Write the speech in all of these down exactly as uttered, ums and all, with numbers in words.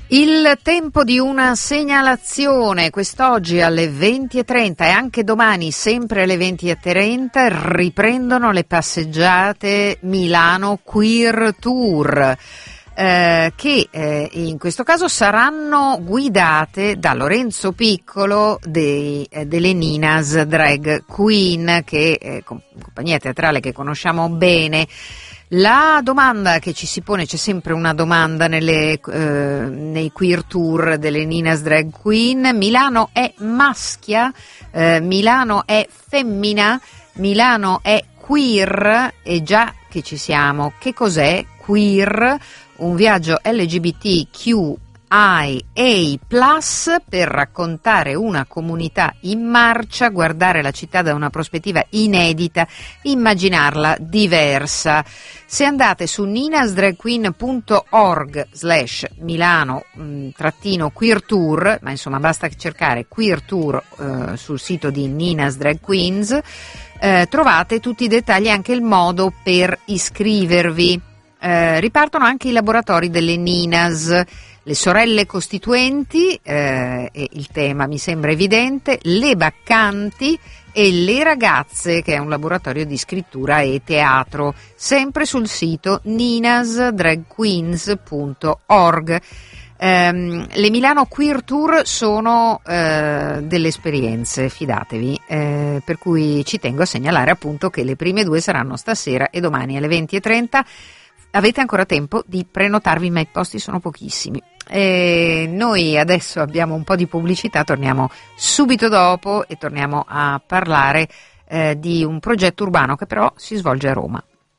Il tempo di una segnalazione, quest'oggi alle venti e trenta e anche domani sempre alle venti e trenta riprendono le passeggiate Milano Queer Tour, eh, che eh, in questo caso saranno guidate da Lorenzo Piccolo dei, eh, delle Ninas Drag Queen, che è compagnia teatrale che conosciamo bene. La domanda che ci si pone, c'è sempre una domanda nelle, eh, nei queer tour delle Ninas Drag Queen: Milano è maschia? Eh, Milano è femmina? Milano è queer? E già che ci siamo, che cos'è queer? Un viaggio L G B T Q I A plus, per raccontare una comunità in marcia, guardare la città da una prospettiva inedita, immaginarla diversa. Se andate su ninasdragqueen punto org slash Milano mh, trattino queer tour, ma insomma basta cercare queer tour eh, sul sito di Ninas Drag Queens, eh, trovate tutti i dettagli e anche il modo per iscrivervi. Eh, ripartono anche i laboratori delle Ninas, le sorelle costituenti, eh, e il tema mi sembra evidente, le baccanti e le ragazze, che è un laboratorio di scrittura e teatro, sempre sul sito ninasdragqueens punto org. Um, le Milano Queer Tour sono uh, delle esperienze, fidatevi, eh, per cui ci tengo a segnalare appunto che le prime due saranno stasera e domani alle venti e trenta. Avete ancora tempo di prenotarvi, ma i posti sono pochissimi. E noi adesso abbiamo un po' di pubblicità, torniamo subito dopo e torniamo a parlare eh, di un progetto urbano che però si svolge a Roma.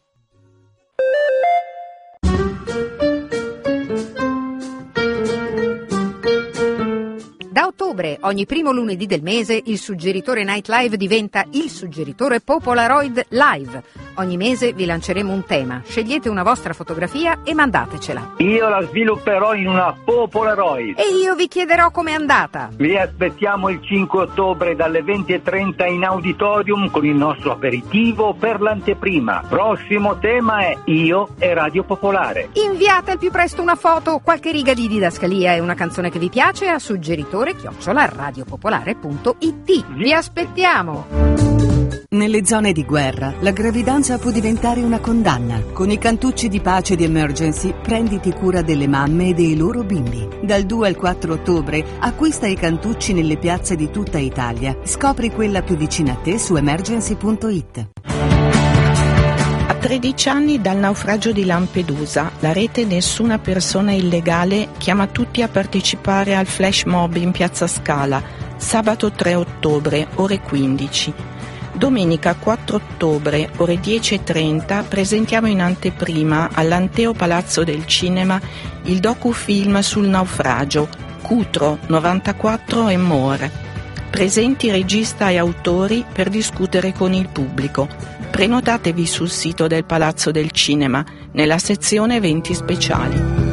Da ottobre, ogni primo lunedì del mese, il suggeritore Night Live diventa il suggeritore Popolaroid Live. Ogni mese vi lanceremo un tema, scegliete una vostra fotografia e mandatecela. Io la svilupperò in una Popolaroid. E io vi chiederò com'è andata. Vi aspettiamo il cinque ottobre dalle venti e trenta in auditorium con il nostro aperitivo per l'anteprima. Prossimo tema è Io e Radio Popolare. Inviate al più presto una foto, qualche riga di didascalia e una canzone che vi piace a suggeritore chiocciola radiopopolare punto it. Vi aspettiamo! Nelle zone di guerra, la gravidanza può diventare una condanna. Con i cantucci di pace di Emergency, prenditi cura delle mamme e dei loro bimbi. Dal due al quattro ottobre, acquista i cantucci nelle piazze di tutta Italia. Scopri quella più vicina a te su emergency punto it. A tredici anni dal naufragio di Lampedusa, la rete Nessuna Persona Illegale chiama tutti a partecipare al flash mob in Piazza Scala, sabato tre ottobre, ore quindici. Domenica quattro ottobre, ore dieci e trenta, presentiamo in anteprima all'Anteo Palazzo del Cinema il docufilm sul naufragio, Cutro, novantaquattro e more. Presenti regista e autori per discutere con il pubblico. Prenotatevi sul sito del Palazzo del Cinema, nella sezione eventi speciali.